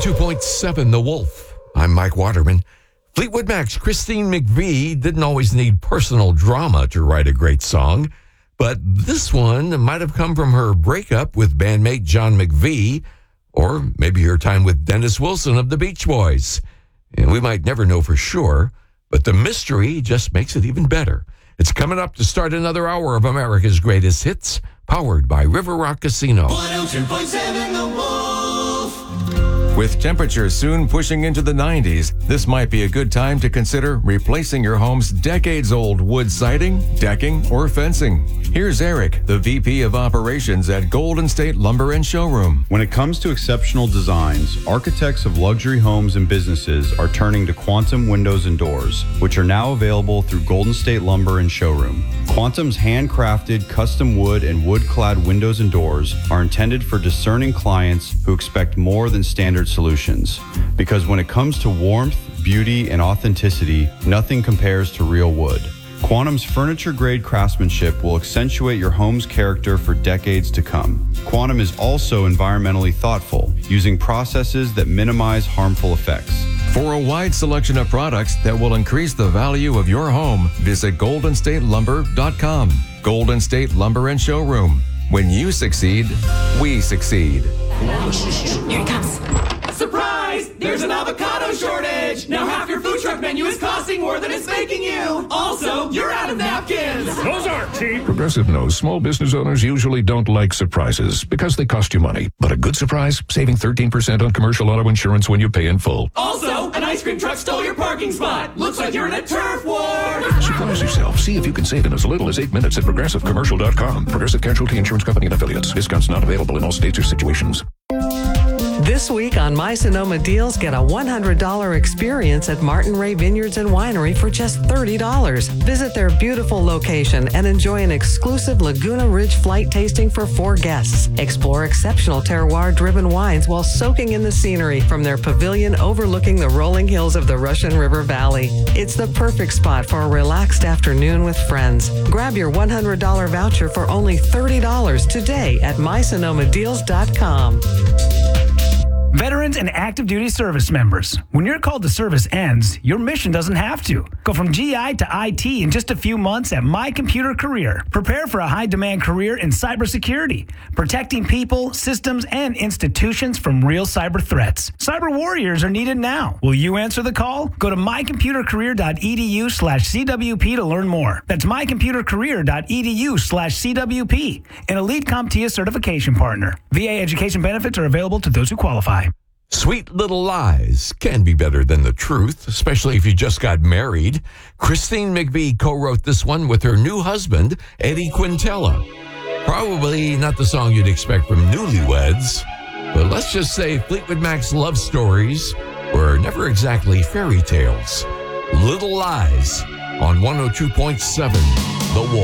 102.7 The Wolf. I'm Mike Waterman. Fleetwood Mac's Christine McVie didn't always need personal drama to write a great song, but this one might have come from her breakup with bandmate John McVie, or maybe her time with Dennis Wilson of the Beach Boys. And we might never know for sure, but the mystery just makes it even better. It's coming up to start another hour of America's Greatest Hits, powered by River Rock Casino. 102.7 The Wolf. With temperatures soon pushing into the 90s, this might be a good time to consider replacing your home's decades-old wood siding, decking, or fencing. Here's Eric, the VP of Operations at Golden State Lumber and Showroom. When it comes to exceptional designs, architects of luxury homes and businesses are turning to Quantum Windows and Doors, which are now available through Golden State Lumber and Showroom. Quantum's handcrafted, custom wood and wood-clad windows and doors are intended for discerning clients who expect more than standard solutions. Because when it comes to warmth, beauty, and authenticity, nothing compares to real wood. Quantum's furniture-grade craftsmanship will accentuate your home's character for decades to come. Quantum is also environmentally thoughtful, using processes that minimize harmful effects. For a wide selection of products that will increase the value of your home, visit goldenstatelumber.com. Golden State Lumber and Showroom. When you succeed, we succeed. Here he comes. Surprise! There's an avocado shortage! Now half your food truck menu is costing more than it's making you! Also, you're out of napkins! Those aren't cheap. Progressive knows small business owners usually don't like surprises because they cost you money. But a good surprise, saving 13% on commercial auto insurance when you pay in full. Also, an ice cream truck stole your parking spot! Looks like you're in a turf war! Surprise yourself. See if you can save in as little as 8 minutes at ProgressiveCommercial.com. Progressive Casualty Insurance Company and Affiliates. Discounts not available in all states or situations. This week on My Sonoma Deals, get a $100 experience at Martin Ray Vineyards and Winery for just $30. Visit their beautiful location and enjoy an exclusive Laguna Ridge flight tasting for 4 guests. Explore exceptional terroir-driven wines while soaking in the scenery from their pavilion overlooking the rolling hills of the Russian River Valley. It's the perfect spot for a relaxed afternoon with friends. Grab your $100 voucher for only $30 today at mysonomadeals.com. Veterans and active duty service members, when your call to service ends, your mission doesn't have to. Go from GI to IT in just a few months at My Computer Career. Prepare for a high-demand career in cybersecurity, protecting people, systems, and institutions from real cyber threats. Cyber warriors are needed now. Will you answer the call? Go to mycomputercareer.edu/CWP to learn more. That's mycomputercareer.edu/CWP, an elite CompTIA certification partner. VA education benefits are available to those who qualify. Sweet Little Lies can be better than the truth, especially if you just got married. Christine McVie co-wrote this one with her new husband, Eddie Quintella. Probably not the song you'd expect from newlyweds, but let's just say Fleetwood Mac's love stories were never exactly fairy tales. Little Lies on 102.7 The Wolf.